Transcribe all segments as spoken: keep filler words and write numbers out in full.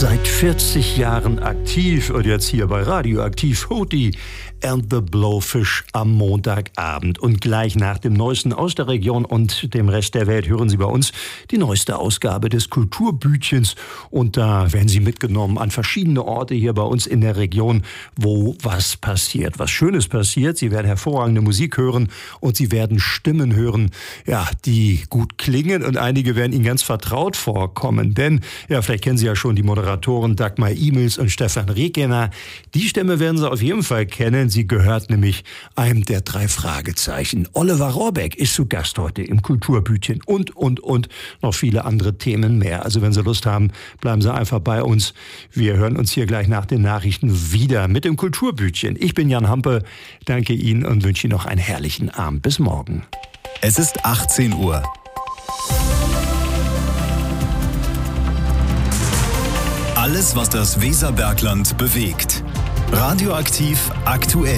Seit vierzig Jahren aktiv und jetzt hier bei Radioaktiv Hootie and the Blowfish am Montagabend. Und gleich nach dem Neuesten aus der Region und dem Rest der Welt hören Sie bei uns die neueste Ausgabe des Kulturbütchens. Und da werden Sie mitgenommen an verschiedene Orte hier bei uns in der Region, wo was passiert, was Schönes passiert. Sie werden hervorragende Musik hören und Sie werden Stimmen hören, ja, die gut klingen und einige werden Ihnen ganz vertraut vorkommen. Denn, ja, vielleicht kennen Sie ja schon die Moderatoren Dagmar Imels und Stefan Regener. Die Stimme werden Sie auf jeden Fall kennen. Sie gehört nämlich einem der drei Fragezeichen. Oliver Rohrbeck ist zu Gast heute im Kulturbütchen und, und, und noch viele andere Themen mehr. Also wenn Sie Lust haben, bleiben Sie einfach bei uns. Wir hören uns hier gleich nach den Nachrichten wieder mit dem Kulturbütchen. Ich bin Jan Hampe, danke Ihnen und wünsche Ihnen noch einen herrlichen Abend. Bis morgen. Es ist achtzehn Uhr. Alles, was das Weserbergland bewegt. Radioaktiv aktuell.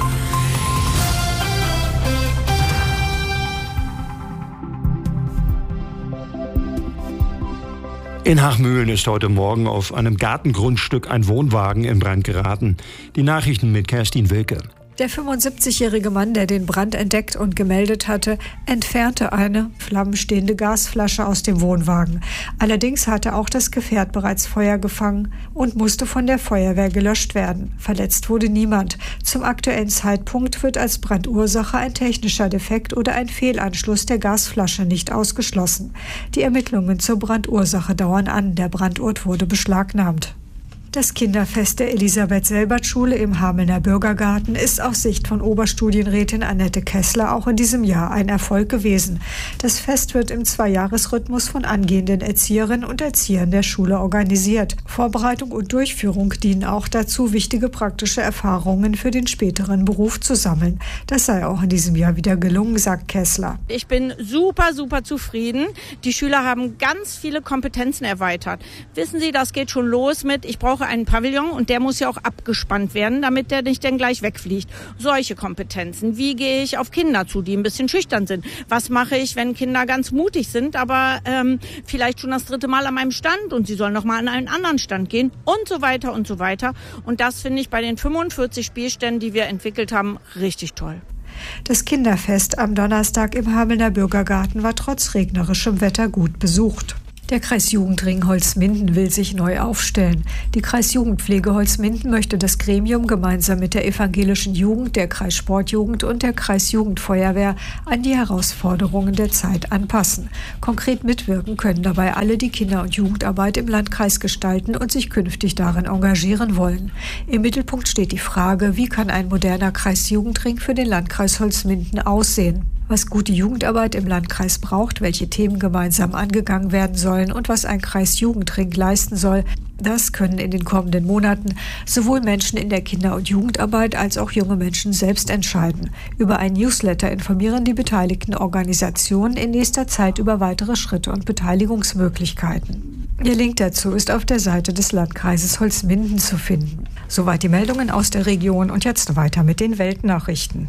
In Hachmühlen ist heute Morgen auf einem Gartengrundstück ein Wohnwagen in Brand geraten. Die Nachrichten mit Kerstin Wilke. Der fünfundsiebzigjährige Mann, der den Brand entdeckt und gemeldet hatte, entfernte eine flammenstehende Gasflasche aus dem Wohnwagen. Allerdings hatte auch das Gefährt bereits Feuer gefangen und musste von der Feuerwehr gelöscht werden. Verletzt wurde niemand. Zum aktuellen Zeitpunkt wird als Brandursache ein technischer Defekt oder ein Fehlanschluss der Gasflasche nicht ausgeschlossen. Die Ermittlungen zur Brandursache dauern an. Der Brandort wurde beschlagnahmt. Das Kinderfest der Elisabeth-Selbert-Schule im Hamelner Bürgergarten ist aus Sicht von Oberstudienrätin Annette Kessler auch in diesem Jahr ein Erfolg gewesen. Das Fest wird im Zweijahresrhythmus von angehenden Erzieherinnen und Erziehern der Schule organisiert. Vorbereitung und Durchführung dienen auch dazu, wichtige praktische Erfahrungen für den späteren Beruf zu sammeln. Das sei auch in diesem Jahr wieder gelungen, sagt Kessler. Ich bin super, super zufrieden. Die Schüler haben ganz viele Kompetenzen erweitert. Wissen Sie, das geht schon los mit, ich brauche einen Pavillon und der muss ja auch abgespannt werden, damit der nicht dann gleich wegfliegt. Solche Kompetenzen. Wie gehe ich auf Kinder zu, die ein bisschen schüchtern sind? Was mache ich, wenn Kinder ganz mutig sind, aber ähm, vielleicht schon das dritte Mal an meinem Stand und sie sollen noch mal an einen anderen Stand gehen und so weiter und so weiter. Und das finde ich bei den fünfundvierzig Spielständen, die wir entwickelt haben, richtig toll. Das Kinderfest am Donnerstag im Hamelner Bürgergarten war trotz regnerischem Wetter gut besucht. Der Kreisjugendring Holzminden will sich neu aufstellen. Die Kreisjugendpflege Holzminden möchte das Gremium gemeinsam mit der evangelischen Jugend, der Kreissportjugend und der Kreisjugendfeuerwehr an die Herausforderungen der Zeit anpassen. Konkret mitwirken können dabei alle, die Kinder- und Jugendarbeit im Landkreis gestalten und sich künftig darin engagieren wollen. Im Mittelpunkt steht die Frage, wie kann ein moderner Kreisjugendring für den Landkreis Holzminden aussehen? Was gute Jugendarbeit im Landkreis braucht, welche Themen gemeinsam angegangen werden sollen und was ein Kreisjugendring leisten soll, das können in den kommenden Monaten sowohl Menschen in der Kinder- und Jugendarbeit als auch junge Menschen selbst entscheiden. Über ein Newsletter informieren die beteiligten Organisationen in nächster Zeit über weitere Schritte und Beteiligungsmöglichkeiten. Der Link dazu ist auf der Seite des Landkreises Holzminden zu finden. Soweit die Meldungen aus der Region und jetzt weiter mit den Weltnachrichten.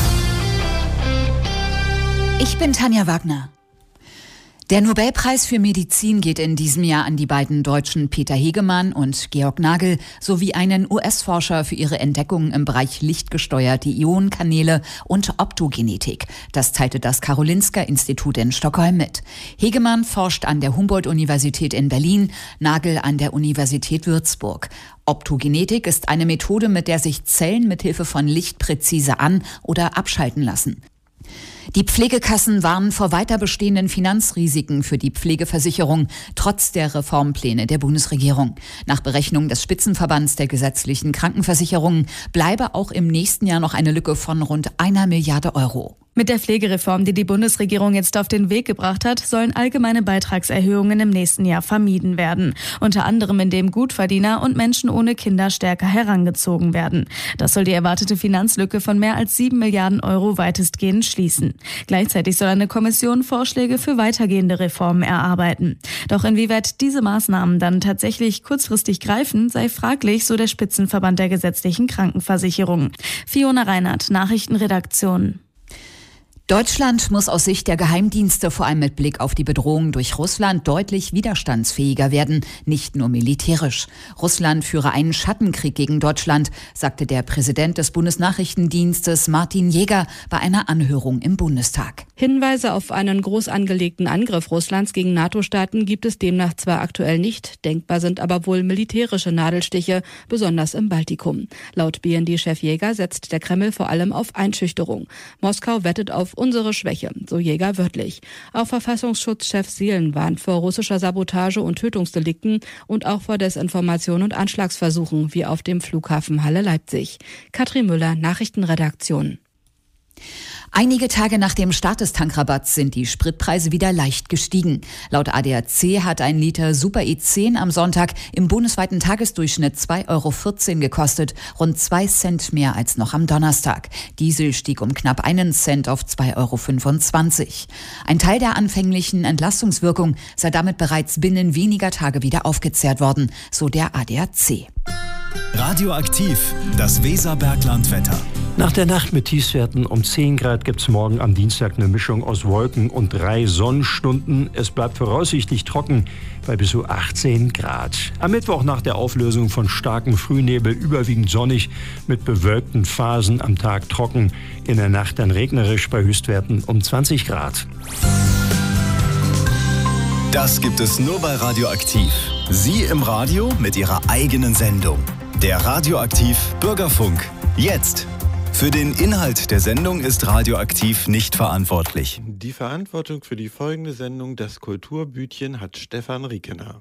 Ich bin Tanja Wagner. Der Nobelpreis für Medizin geht in diesem Jahr an die beiden Deutschen Peter Hegemann und Georg Nagel sowie einen U S-Forscher für ihre Entdeckungen im Bereich lichtgesteuerte Ionenkanäle und Optogenetik. Das teilte das Karolinska-Institut in Stockholm mit. Hegemann forscht an der Humboldt-Universität in Berlin, Nagel an der Universität Würzburg. Optogenetik ist eine Methode, mit der sich Zellen mithilfe von Licht präzise an- oder abschalten lassen. Die Pflegekassen warnen vor weiter bestehenden Finanzrisiken für die Pflegeversicherung, trotz der Reformpläne der Bundesregierung. Nach Berechnung des Spitzenverbands der gesetzlichen Krankenversicherungen bleibe auch im nächsten Jahr noch eine Lücke von rund einer Milliarde Euro. Mit der Pflegereform, die die Bundesregierung jetzt auf den Weg gebracht hat, sollen allgemeine Beitragserhöhungen im nächsten Jahr vermieden werden. Unter anderem, indem Gutverdiener und Menschen ohne Kinder stärker herangezogen werden. Das soll die erwartete Finanzlücke von mehr als sieben Milliarden Euro weitestgehend schließen. Gleichzeitig soll eine Kommission Vorschläge für weitergehende Reformen erarbeiten. Doch inwieweit diese Maßnahmen dann tatsächlich kurzfristig greifen, sei fraglich, so der Spitzenverband der gesetzlichen Krankenversicherung. Fiona Reinhardt, Nachrichtenredaktion. Deutschland muss aus Sicht der Geheimdienste vor allem mit Blick auf die Bedrohung durch Russland deutlich widerstandsfähiger werden, nicht nur militärisch. Russland führe einen Schattenkrieg gegen Deutschland, sagte der Präsident des Bundesnachrichtendienstes Martin Jäger bei einer Anhörung im Bundestag. Hinweise auf einen groß angelegten Angriff Russlands gegen NATO-Staaten gibt es demnach zwar aktuell nicht, denkbar sind aber wohl militärische Nadelstiche, besonders im Baltikum. Laut B N D-Chef Jäger setzt der Kreml vor allem auf Einschüchterung. Moskau wettet auf unsere Schwäche, so Jäger wörtlich. Auch Verfassungsschutzchef Seelen warnt vor russischer Sabotage und Tötungsdelikten und auch vor Desinformation und Anschlagsversuchen, wie auf dem Flughafen Halle-Leipzig. Katrin Müller, Nachrichtenredaktion. Einige Tage nach dem Start des Tankrabatts sind die Spritpreise wieder leicht gestiegen. Laut A D A C hat ein Liter Super E zehn am Sonntag im bundesweiten Tagesdurchschnitt zwei Euro vierzehn gekostet, rund zwei Cent mehr als noch am Donnerstag. Diesel stieg um knapp einen Cent auf zwei Euro fünfundzwanzig. Ein Teil der anfänglichen Entlastungswirkung sei damit bereits binnen weniger Tage wieder aufgezehrt worden, so der A D A C. Radioaktiv, das Weserberglandwetter. Nach der Nacht mit Tiefstwerten um zehn Grad gibt es morgen am Dienstag eine Mischung aus Wolken und drei Sonnenstunden. Es bleibt voraussichtlich trocken bei bis zu achtzehn Grad. Am Mittwoch nach der Auflösung von starkem Frühnebel überwiegend sonnig mit bewölkten Phasen, am Tag trocken, in der Nacht dann regnerisch bei Höchstwerten um zwanzig Grad. Das gibt es nur bei Radioaktiv. Sie im Radio mit Ihrer eigenen Sendung. Der Radioaktiv Bürgerfunk. Jetzt. Für den Inhalt der Sendung ist Radioaktiv nicht verantwortlich. Die Verantwortung für die folgende Sendung, das Kulturbütchen, hat Stefan Riekener.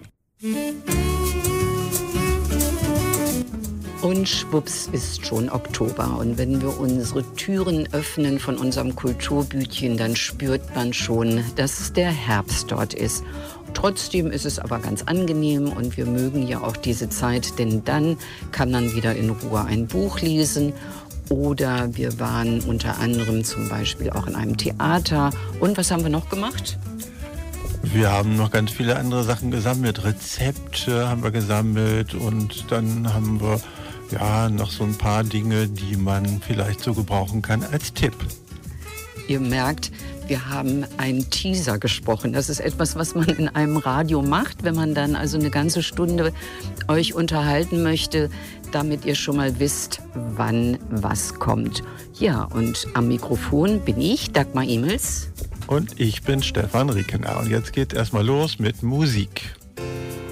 Und schwupps ist schon Oktober. Und wenn wir unsere Türen öffnen von unserem Kulturbütchen, dann spürt man schon, dass der Herbst dort ist. Trotzdem ist es aber ganz angenehm und wir mögen ja auch diese Zeit, denn dann kann man wieder in Ruhe ein Buch lesen. Oder wir waren unter anderem zum Beispiel auch in einem Theater. Und was haben wir noch gemacht? Wir haben noch ganz viele andere Sachen gesammelt. Rezepte haben wir gesammelt und dann haben wir ja noch so ein paar Dinge, die man vielleicht so gebrauchen kann als Tipp. Ihr merkt, wir haben einen Teaser gesprochen. Das ist etwas, was man in einem Radio macht, wenn man dann also eine ganze Stunde euch unterhalten möchte, damit ihr schon mal wisst, wann was kommt. Ja, und am Mikrofon bin ich, Dagmar Emels. Und ich bin Stefan Riekener. Und jetzt geht erstmal los mit Musik.